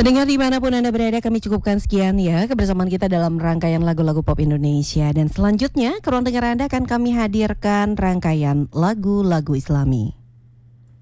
Pendengar dimanapun Anda berada, kami cukupkan sekian ya kebersamaan kita dalam rangkaian lagu-lagu pop Indonesia. Dan selanjutnya ke ruang dengar Anda akan kami hadirkan rangkaian lagu-lagu Islami.